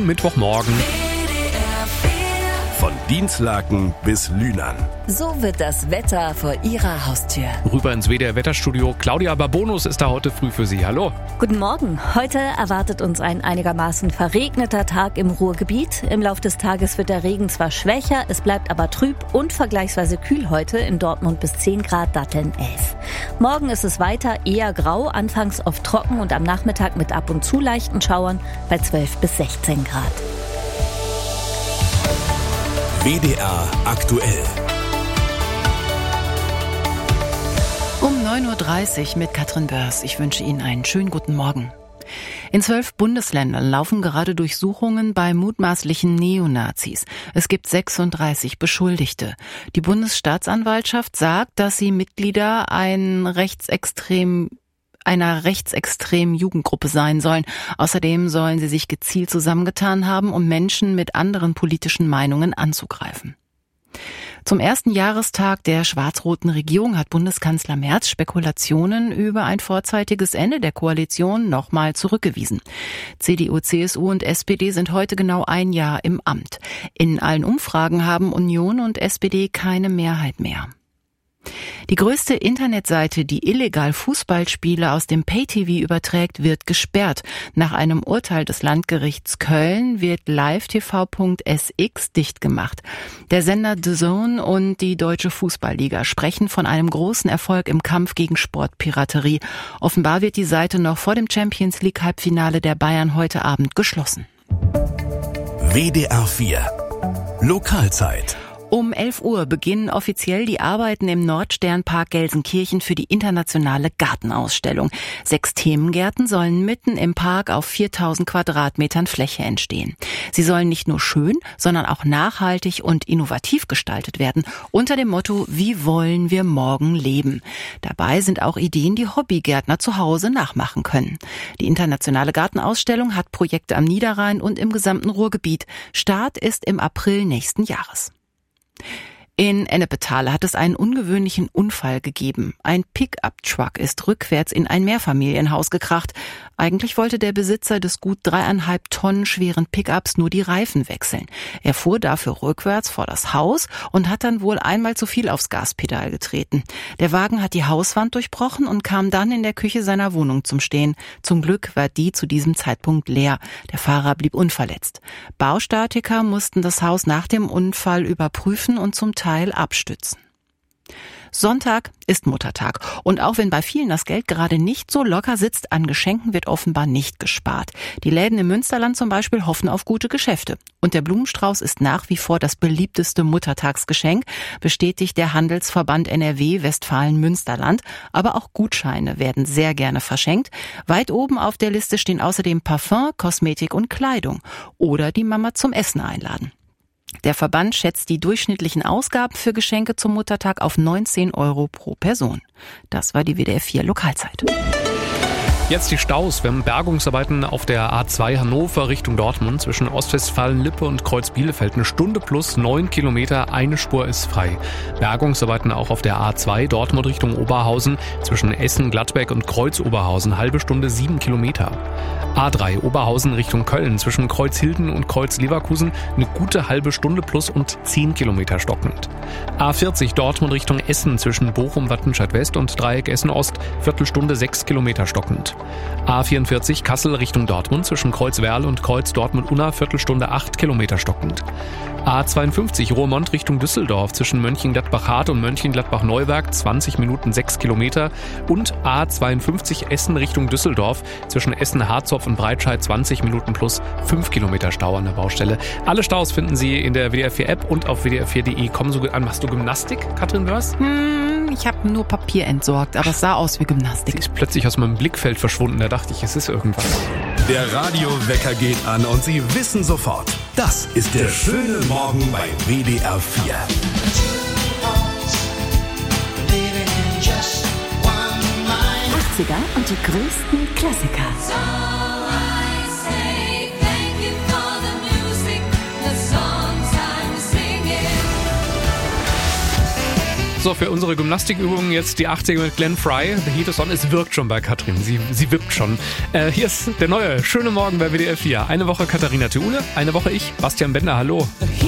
Mittwochmorgen. Von Dinslaken bis Lünen. So wird das Wetter vor Ihrer Haustür. Rüber ins WDR-Wetterstudio. Claudia Barbonus ist da heute früh für Sie. Hallo. Guten Morgen. Heute erwartet uns ein einigermaßen verregneter Tag im Ruhrgebiet. Im Laufe des Tages wird der Regen zwar schwächer, es bleibt aber trüb und vergleichsweise kühl heute. In Dortmund bis 10 Grad, Datteln 11. Morgen ist es weiter eher grau, anfangs oft trocken und am Nachmittag mit ab und zu leichten Schauern bei 12 bis 16 Grad. WDR aktuell. Um 9.30 Uhr mit Katrin Börs. Ich wünsche Ihnen einen schönen guten Morgen. In 12 Bundesländern laufen gerade Durchsuchungen bei mutmaßlichen Neonazis. Es gibt 36 Beschuldigte. Die Bundesstaatsanwaltschaft sagt, dass sie Mitglieder einer rechtsextremen Jugendgruppe sein sollen. Außerdem sollen sie sich gezielt zusammengetan haben, um Menschen mit anderen politischen Meinungen anzugreifen. Zum ersten Jahrestag der schwarz-roten Regierung hat Bundeskanzler Merz Spekulationen über ein vorzeitiges Ende der Koalition nochmal zurückgewiesen. CDU, CSU und SPD sind heute genau ein Jahr im Amt. In allen Umfragen haben Union und SPD keine Mehrheit mehr. Die größte Internetseite, die illegal Fußballspiele aus dem Pay-TV überträgt, wird gesperrt. Nach einem Urteil des Landgerichts Köln wird livetv.sx dicht gemacht. Der Sender DAZN und die Deutsche Fußballliga sprechen von einem großen Erfolg im Kampf gegen Sportpiraterie. Offenbar wird die Seite noch vor dem Champions-League-Halbfinale der Bayern heute Abend geschlossen. WDR 4 Lokalzeit. Um 11 Uhr beginnen offiziell die Arbeiten im Nordsternpark Gelsenkirchen für die internationale Gartenausstellung. 6 Themengärten sollen mitten im Park auf 4000 Quadratmetern Fläche entstehen. Sie sollen nicht nur schön, sondern auch nachhaltig und innovativ gestaltet werden, unter dem Motto, wie wollen wir morgen leben? Dabei sind auch Ideen, die Hobbygärtner zu Hause nachmachen können. Die internationale Gartenausstellung hat Projekte am Niederrhein und im gesamten Ruhrgebiet. Start ist im April nächsten Jahres. In Ennepetal hat es einen ungewöhnlichen Unfall gegeben. Ein Pickup-Truck ist rückwärts in ein Mehrfamilienhaus gekracht. Eigentlich wollte der Besitzer des gut 3,5 Tonnen schweren Pickups nur die Reifen wechseln. Er fuhr dafür rückwärts vor das Haus und hat dann wohl einmal zu viel aufs Gaspedal getreten. Der Wagen hat die Hauswand durchbrochen und kam dann in der Küche seiner Wohnung zum Stehen. Zum Glück war die zu diesem Zeitpunkt leer. Der Fahrer blieb unverletzt. Baustatiker mussten das Haus nach dem Unfall überprüfen und zum Teil abstützen. Sonntag ist Muttertag und auch wenn bei vielen das Geld gerade nicht so locker sitzt, an Geschenken wird offenbar nicht gespart. Die Läden im Münsterland zum Beispiel hoffen auf gute Geschäfte. Und der Blumenstrauß ist nach wie vor das beliebteste Muttertagsgeschenk, bestätigt der Handelsverband NRW Westfalen-Münsterland. Aber auch Gutscheine werden sehr gerne verschenkt. Weit oben auf der Liste stehen außerdem Parfum, Kosmetik und Kleidung oder die Mama zum Essen einladen. Der Verband schätzt die durchschnittlichen Ausgaben für Geschenke zum Muttertag auf 19 € pro Person. Das war die WDR 4 Lokalzeit. Jetzt die Staus. Wir haben Bergungsarbeiten auf der A2 Hannover Richtung Dortmund zwischen Ostwestfalen-Lippe und Kreuz-Bielefeld. 1 Stunde plus 9 Kilometer, eine Spur ist frei. Bergungsarbeiten auch auf der A2 Dortmund Richtung Oberhausen zwischen Essen-Gladbeck und Kreuz-Oberhausen. Halbe Stunde 7 Kilometer. A3 Oberhausen Richtung Köln zwischen Kreuzhilden und Kreuz-Leverkusen eine gute halbe Stunde plus und 10 Kilometer stockend. A40 Dortmund Richtung Essen zwischen Bochum-Wattenscheid-West und Dreieck Essen-Ost, Viertelstunde 6 Kilometer stockend. A44 Kassel Richtung Dortmund zwischen Kreuzwerl und Kreuz Dortmund-Unna, Viertelstunde 8 Kilometer stockend. A52 Roermond Richtung Düsseldorf zwischen Mönchengladbach-Hart und Mönchengladbach-Neuwerk 20 Minuten 6 Kilometer und A52 Essen Richtung Düsseldorf zwischen Essen-Harzopf und Breitscheid 20 Minuten plus 5 Kilometer Stau an der Baustelle. Alle Staus finden Sie in der WDR 4 App und auf wdr4.de. Kommen Sie an. Machst du Gymnastik, Katrin Börs? Ich habe nur Papier entsorgt, aber es sah aus wie Gymnastik. Sie ist plötzlich aus meinem Blickfeld verschwunden. Da dachte ich, es ist irgendwas. Der Radiowecker geht an und Sie wissen sofort, das ist der schöne Morgen bei WDR 4. 80er und die größten Klassiker. So, auch für unsere Gymnastikübungen jetzt die 80er mit Glenn Frey. The Heat is on. Es wirkt schon bei Katrin. Sie wippt schon. Hier ist der neue Schöne Morgen bei WDR 4. Eine Woche Katharina Theule, eine Woche ich, Bastian Bender. Hallo.